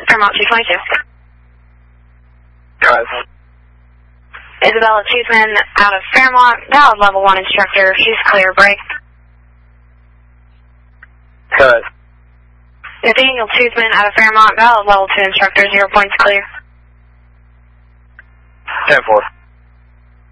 Fairmont 222. Guys. Isabella Toothman out of Fairmont, valid level 1 instructor, she's clear, break. Cut. Nathaniel Toothman out of Fairmont, valid level 2 instructor, 0 points clear. 10-4.